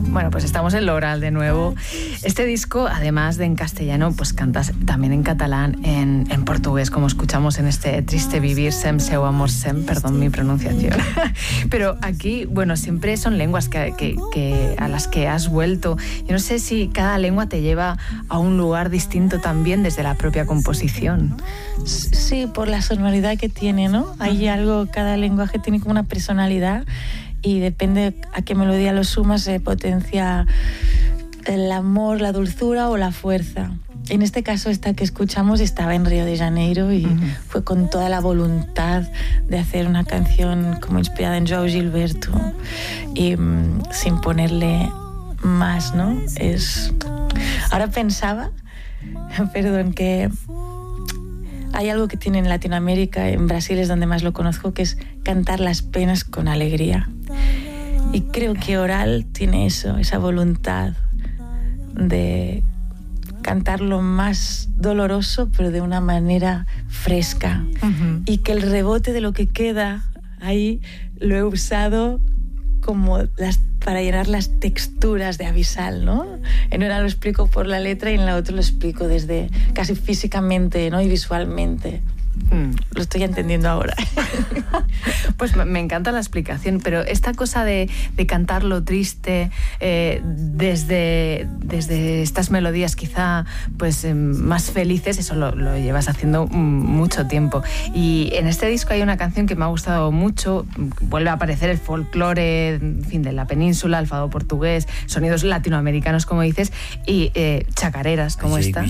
Bueno, pues estamos en L'Oral de nuevo. Este disco, además de en castellano, pues cantas también en catalán, en portugués, como escuchamos en este Triste vivir, sem seu amor sem, perdón mi pronunciación. Pero aquí, bueno, siempre son lenguas que a las que has vuelto. Yo no sé si cada lengua te lleva a un lugar distinto también desde la propia composición. Sí, por la sonoridad que tiene, ¿no? Hay algo, cada lenguaje tiene como una personalidad y depende a qué melodía lo sumas, se potencia el amor, la dulzura o la fuerza. En este caso, esta que escuchamos estaba en Río de Janeiro y fue con toda la voluntad de hacer una canción como inspirada en João Gilberto y sin ponerle más, ¿no? Ahora pensaba, perdón, que hay algo que tiene en Latinoamérica, en Brasil es donde más lo conozco, que es cantar las penas con alegría. Y creo que Oral tiene eso, esa voluntad de cantar lo más doloroso, pero de una manera fresca. Y que el rebote de lo que queda ahí lo he usado como para llenar las texturas de Abisal, ¿no? En una lo explico por la letra y en la otra lo explico desde casi físicamente, ¿no? Y visualmente. Lo estoy entendiendo ahora. Pues me encanta la explicación, pero esta cosa de cantar lo triste desde estas melodías quizá pues más felices, eso lo llevas haciendo mucho tiempo. Y en este disco hay una canción que me ha gustado mucho, vuelve a aparecer el folclore, en fin, de la península, el fado portugués, sonidos latinoamericanos, como dices, y chacareras como esta.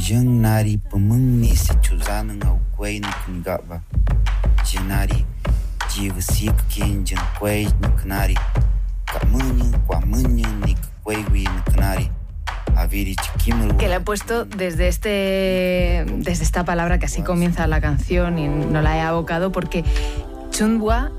Que le he puesto desde esta palabra que así comienza la canción y no la he abocado porque Chundwa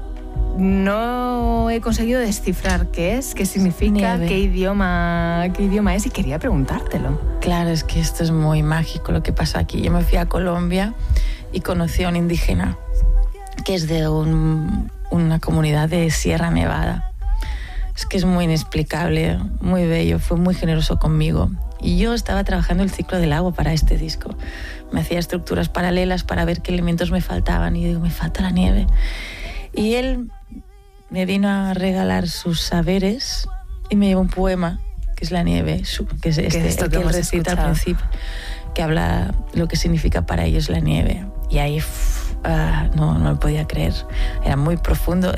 no he conseguido descifrar qué es, qué significa, qué idioma es, y quería preguntártelo. Claro, es que esto es muy mágico lo que pasa aquí. Yo me fui a Colombia y conocí a un indígena que es de una comunidad de Sierra Nevada. Es que es muy inexplicable, muy bello, fue muy generoso conmigo. Y yo estaba trabajando el ciclo del agua para este disco. Me hacía estructuras paralelas para ver qué elementos me faltaban y digo, me falta la nieve. Y él me vino a regalar sus saberes y me llevó un poema, que es La nieve, que es este que él recita al principio, que habla lo que significa para ellos la nieve. Y ahí no lo podía creer, era muy profundo.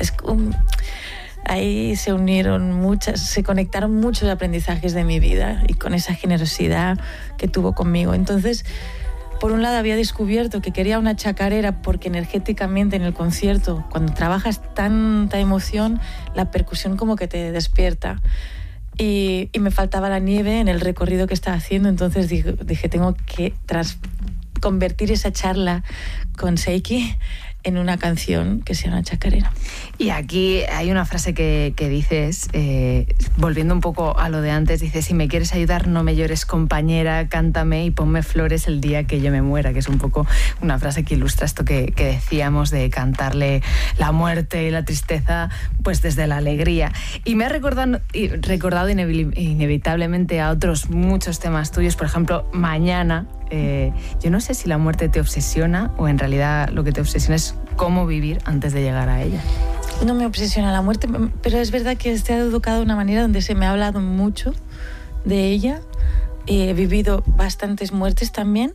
Ahí se conectaron muchos aprendizajes de mi vida y con esa generosidad que tuvo conmigo. Entonces, por un lado había descubierto que quería una chacarera porque energéticamente en el concierto, cuando trabajas tanta emoción, la percusión como que te despierta. Y me faltaba la nieve en el recorrido que estaba haciendo, entonces dije tengo que convertir esa charla con Seiki en una canción que sea una chacarera. Y aquí hay una frase que dices, volviendo un poco a lo de antes, dices, si me quieres ayudar, no me llores, compañera, cántame y ponme flores el día que yo me muera, que es un poco una frase que ilustra esto que decíamos de cantarle la muerte y la tristeza pues desde la alegría. Y me ha recordado inevitablemente a otros muchos temas tuyos, por ejemplo, Mañana. Yo no sé si la muerte te obsesiona o en realidad lo que te obsesiona es cómo vivir antes de llegar a ella. No me obsesiona la muerte, pero es verdad que he educado de una manera donde se me ha hablado mucho de ella. He vivido bastantes muertes también,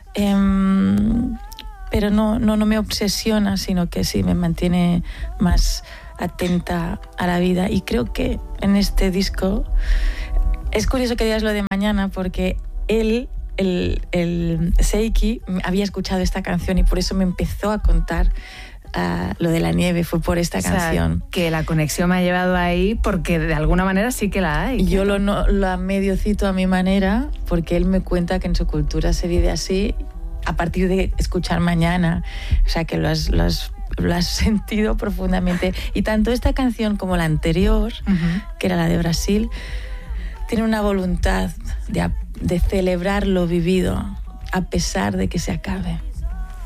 pero no me obsesiona, sino que sí me mantiene más atenta a la vida. Y creo que en este disco es curioso que digas lo de Mañana, porque el Seiki había escuchado esta canción y por eso me empezó a contar lo de la nieve, fue por esta canción. Que la conexión me ha llevado ahí porque de alguna manera sí que la hay. Yo lo medio cito a mi manera porque él me cuenta que en su cultura se vive así a partir de escuchar Mañana, o sea que lo has sentido profundamente. Y tanto esta canción como la anterior, que era la de Brasil, tiene una voluntad de celebrar lo vivido a pesar de que se acabe.